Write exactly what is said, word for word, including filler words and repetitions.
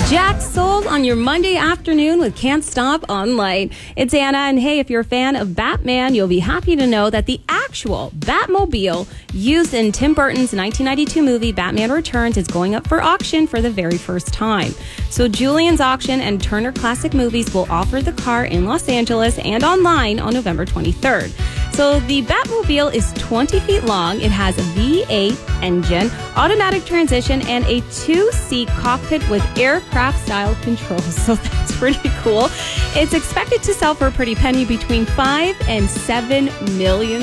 Jack sold on your Monday afternoon with Can't Stop Online. It's Anna, and hey, if you're a fan of Batman, you'll be happy to know that the actual Batmobile used in Tim Burton's nineteen ninety-two movie Batman Returns is going up for auction for the very first time. So Julian's Auction and Turner Classic Movies will offer the car in Los Angeles and online on November twenty-third. So the Batmobile is twenty feet long. It has a V eight engine, automatic transmission, and a two-seat cockpit with aircraft-style controls. So that's pretty cool. It's expected to sell for a pretty penny between five and seven million